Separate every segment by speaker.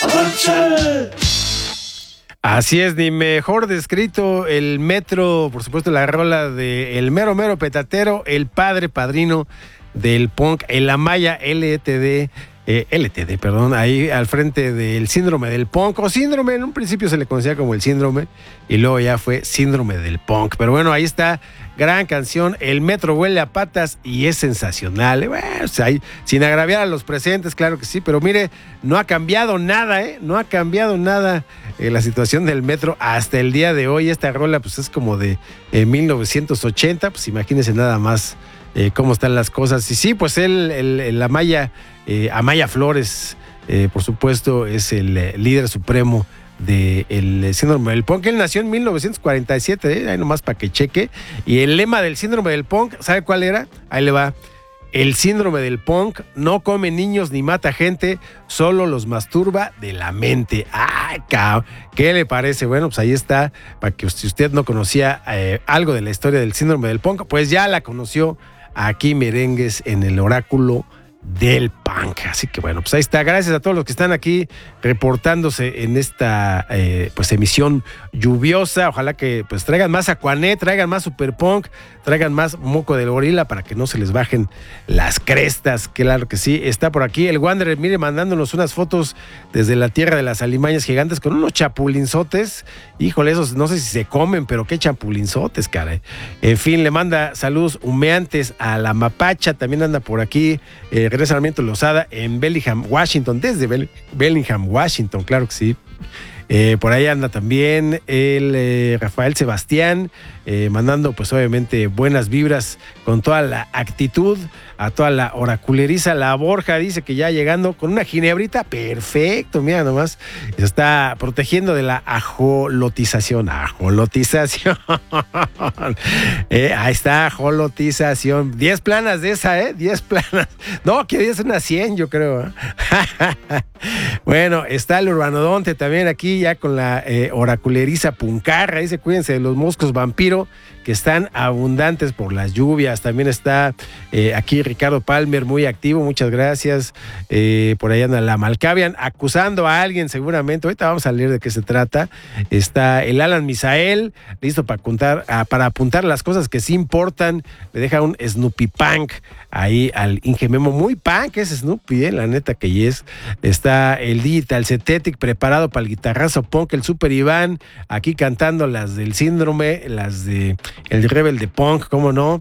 Speaker 1: Así es, ni mejor descrito el metro, por supuesto la rola de el mero mero petatero, el padre padrino del punk, el Amaya LTD, ahí al frente del síndrome del punk, o síndrome, en un principio se le conocía como el síndrome, y luego ya fue síndrome del punk. Pero bueno, ahí está, gran canción, el metro huele a patas y es sensacional. Bueno, o sea, sin agraviar a los presentes, claro que sí, pero mire, no ha cambiado nada, no ha cambiado nada la situación del metro hasta el día de hoy. Esta rola pues es como de 1980, pues imagínense nada más cómo están las cosas. Y sí, pues el Amaya Flores, por supuesto, es el líder supremo del síndrome del punk. Él nació en 1947, ahí nomás para que cheque. Y el lema del síndrome del punk, ¿sabe cuál era? Ahí le va. El síndrome del punk no come niños ni mata gente, solo los masturba de la mente. ¡Ay, cabrón! ¿Qué le parece? Bueno, pues ahí está, para que si usted no conocía algo de la historia del síndrome del punk, pues ya la conoció aquí merengues en el oráculo del punk. Así que bueno, pues ahí está. Gracias a todos los que están aquí reportándose en esta pues emisión lluviosa. Ojalá que pues traigan más Aquanet, traigan más Super Punk, traigan más Moco del Gorila para que no se les bajen las crestas. Claro que sí. Está por aquí el Wanderer, mire, mandándonos unas fotos desde la tierra de las alimañas gigantes con unos chapulinzotes. Híjole, esos no sé si se comen, pero qué chapulinzotes, caray. En fin, le manda saludos humeantes a la Mapacha. También anda por aquí Sarmiento Lozada en Bellingham, Washington, desde Bellingham, Washington, claro que sí. Por ahí anda también el Rafael Sebastián, mandando pues obviamente buenas vibras con toda la actitud a toda la oraculeriza. La Borja dice que ya llegando con una ginebrita, perfecto, mira nomás, se está protegiendo de la ajolotización. Ahí está, ajolotización, 10 planas de esa, 10 planas, no, que es una 100 yo creo. Bueno, está el Urbanodonte también aquí ya con la oraculeriza puncarra. Dice, cuídense de los moscos vampiro que están abundantes por las lluvias. También está aquí Ricardo Palmer, muy activo, muchas gracias. Por ahí anda la Malcavian acusando a alguien seguramente. Ahorita vamos a leer de qué se trata. Está el Alan Misael, listo para apuntar las cosas que sí importan. Le deja un Snoopy Punk ahí al Inge Memo, muy punk es Snoopy, la neta que es. Está el Digital Cetetic preparado para el guitarrazo punk, el Super Iván aquí cantando las del síndrome, las de el Rebel de Punk, cómo no.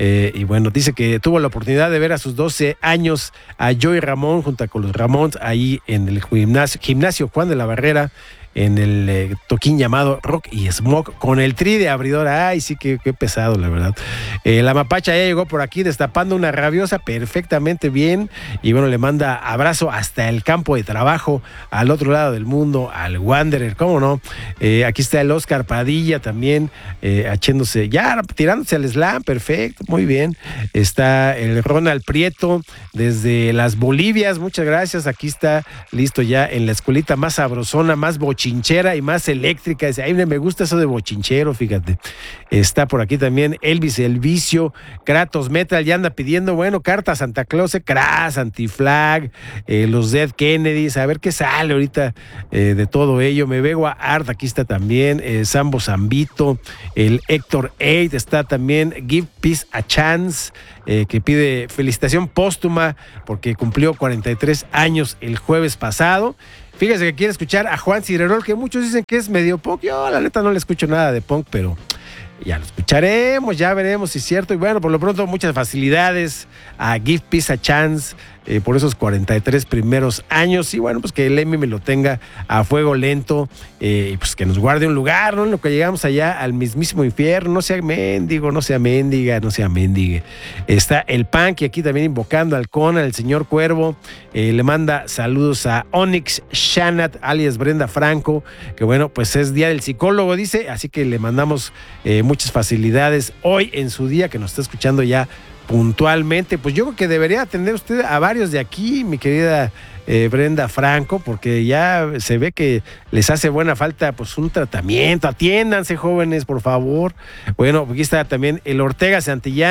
Speaker 1: Y bueno, dice que tuvo la oportunidad de ver a sus 12 años a Joey Ramón junto con los Ramones ahí en el gimnasio Juan de la Barrera, en el toquín llamado Rock y Smoke con el tri de abridor. Ay, sí, qué pesado, la verdad. La Mapacha ya llegó por aquí destapando una rabiosa perfectamente bien. Y bueno, le manda abrazo hasta el campo de trabajo, al otro lado del mundo, al Wanderer, ¿cómo no? Aquí está el Oscar Padilla también, echándose, ya tirándose al slam, perfecto, muy bien. Está el Ronald Prieto desde las Bolivias, muchas gracias. Aquí está listo ya en la escuelita más sabrosona, más bochinchera y más eléctrica. Dice, ay, me gusta eso de bochinchero, fíjate. Está por aquí también Elvis el Vicio, Kratos Metal, ya anda pidiendo, bueno, carta a Santa Claus, Crash, Anti-Flag, los Dead Kennedys, a ver qué sale ahorita de todo ello. Me veo a Art, aquí está también Sambo Zambito, el Héctor 8, está también Give Peace a Chance, que pide felicitación póstuma porque cumplió 43 años el jueves pasado. Fíjese que quiere escuchar a Juan Cirerol, que muchos dicen que es medio punk. Yo la neta no le escucho nada de punk, pero ya lo escucharemos, ya veremos si es cierto. Y bueno, por lo pronto muchas facilidades a Give Peace a Chance por esos 43 primeros años. Y bueno, pues que el Emmy me lo tenga a fuego lento y pues que nos guarde un lugar, ¿no? En lo que llegamos allá al mismísimo infierno. No sea mendigo, no sea mendiga, no sea mendigue. Está el Punk y aquí también invocando al Conan, el señor Cuervo. Le manda saludos a Onyx Shanat, alias Brenda Franco, que bueno, pues es Día del Psicólogo, dice. Así que le mandamos muchas facilidades hoy en su día, que nos está escuchando ya puntualmente. Pues yo creo que debería atender usted a varios de aquí, mi querida Brenda Franco, porque ya se ve que les hace buena falta pues un tratamiento. Atiéndanse, jóvenes, por favor. Bueno, aquí está también el Ortega Santillán,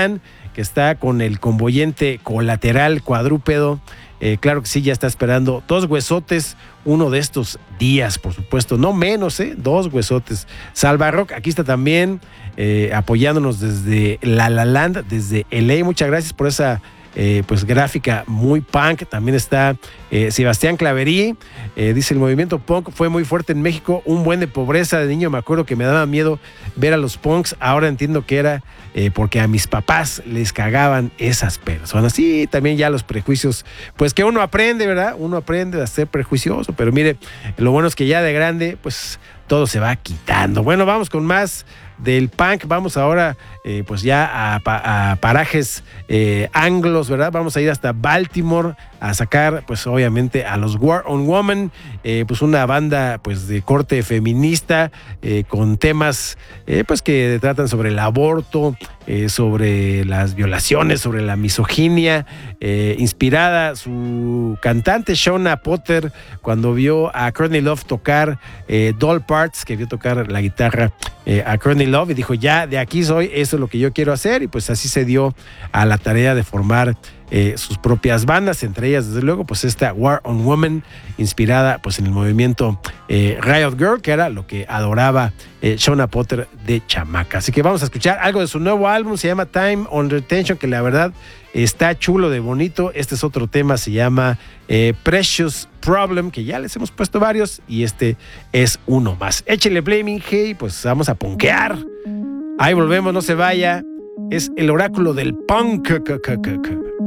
Speaker 1: que está con el convoyente colateral cuadrúpedo. Claro que sí, ya está esperando 2 huesotes uno de estos días, por supuesto, no menos, 2 huesotes. Salva Rock, aquí está también apoyándonos desde La Land, desde LA. Muchas gracias por esa pues gráfica muy punk. También está Sebastián Claverí, dice: el movimiento punk fue muy fuerte en México, un buen de pobreza. De niño me acuerdo que me daba miedo ver a los punks, ahora entiendo que era porque a mis papás les cagaban esas personas. Sí, también ya los prejuicios, pues que uno aprende, ¿verdad? Uno aprende a ser prejuicioso, pero mire, lo bueno es que ya de grande, pues todo se va quitando. Bueno, vamos con más del punk. Vamos ahora pues ya a parajes anglos, ¿verdad? Vamos a ir hasta Baltimore a sacar pues obviamente a los War on Woman, pues una banda pues de corte feminista, con temas pues que tratan sobre el aborto, sobre las violaciones, sobre la misoginia, inspirada su cantante Shauna Potter cuando vio a Courtney Love tocar Doll Parts, que vio tocar la guitarra a Courtney Love, y dijo: ya de aquí soy, eso es lo que yo quiero hacer. Y pues así se dio a la tarea de formar sus propias bandas, entre ellas desde luego pues esta War on Woman, inspirada pues en el movimiento Riot Girl, que era lo que adoraba Shauna Potter de chamaca. Así que vamos a escuchar algo de su nuevo álbum, se llama Time Under Tension, que la verdad está chulo de bonito. Este es otro tema, se llama Precious Problem, que ya les hemos puesto varios, y este es uno más. Échele Blaming, hey, pues vamos a punkear. Ahí volvemos, no se vaya. Es el oráculo del punk.